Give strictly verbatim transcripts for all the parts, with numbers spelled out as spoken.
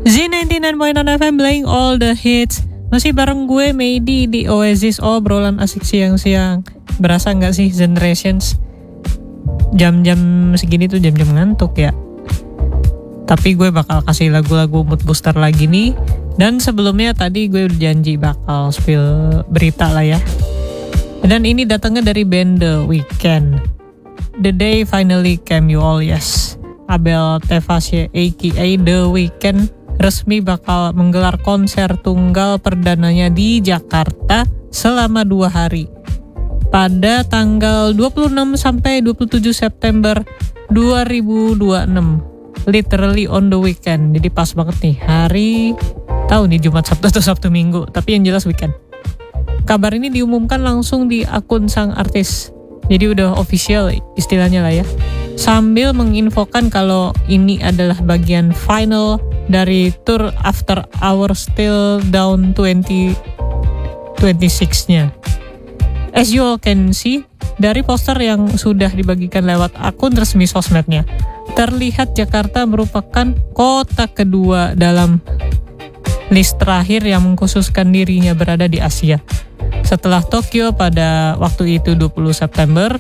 Z sembilan puluh sembilan point enam F M playing all the hits. Masih bareng gue Medi di Oasis, obrolan asik siang-siang. Berasa gak sih Generations? Jam-jam segini tuh jam-jam ngantuk ya. Tapi gue bakal kasih lagu-lagu mood booster lagi nih. Dan sebelumnya tadi gue udah janji bakal spill berita lah ya. Dan ini datangnya dari band The Weeknd. The day finally came you all, yes. Abel Tevasye aka The Weeknd resmi bakal menggelar konser tunggal perdananya di Jakarta selama dua hari. Pada tanggal dua puluh enam sampai dua puluh tujuh September dua ribu dua puluh enam. Literally on the weekend. Jadi pas banget nih hari, tahu nih Jumat, Sabtu atau Sabtu Minggu, tapi yang jelas weekend. Kabar ini diumumkan langsung di akun sang artis. Jadi udah official istilahnya lah ya. Sambil menginfokan kalau ini adalah bagian final dari tour After Hours Till Dawn twenty twenty-six-nya. As you all can see, dari poster yang sudah dibagikan lewat akun resmi sosmednya, terlihat Jakarta merupakan kota kedua dalam list terakhir yang mengkhususkan dirinya berada di Asia. Setelah Tokyo pada waktu itu dua puluh September.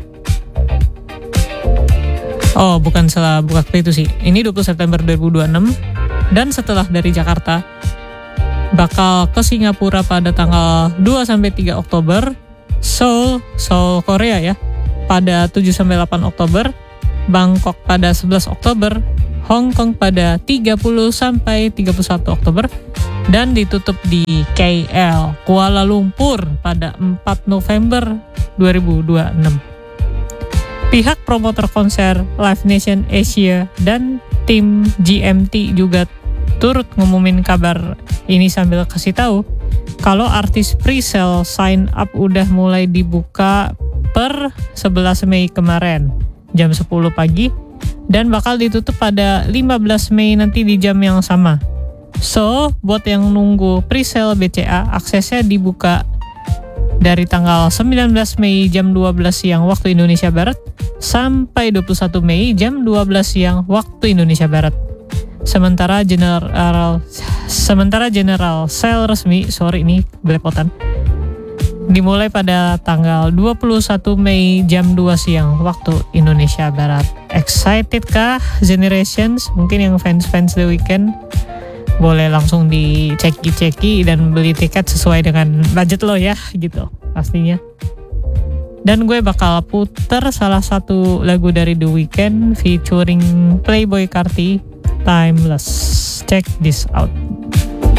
Oh, bukan salah, bukan itu sih. Ini dua puluh September dua ribu dua puluh enam. Dan setelah dari Jakarta, bakal ke Singapura pada tanggal dua sampai tiga Oktober, Seoul, Seoul Korea ya, pada tujuh sampai delapan Oktober, Bangkok pada sebelas Oktober, Hong Kong pada tiga puluh sampai tiga puluh satu Oktober, dan ditutup di K L, Kuala Lumpur pada empat November dua ribu dua puluh enam. Pihak promotor konser Live Nation Asia dan tim G M T juga turut ngumumin kabar ini sambil kasih tahu kalau artis pre-sale sign up udah mulai dibuka per sebelas Mei kemarin jam sepuluh pagi dan bakal ditutup pada lima belas Mei nanti di jam yang sama. So, buat yang nunggu pre-sale B C A, aksesnya dibuka dari tanggal sembilan belas Mei jam dua belas siang waktu Indonesia Barat sampai dua puluh satu Mei jam dua belas siang waktu Indonesia Barat. Sementara general sementara general sale resmi, sorry ini belepotan, dimulai pada tanggal dua puluh satu Mei jam dua siang waktu Indonesia Barat. Excited kah Generations? Mungkin yang fans-fans The Weeknd boleh langsung diceki-ceki dan beli tiket sesuai dengan budget lo ya, gitu pastinya. Dan gue bakal puter salah satu lagu dari The Weeknd featuring Playboi Carti, Timeless. Check this out.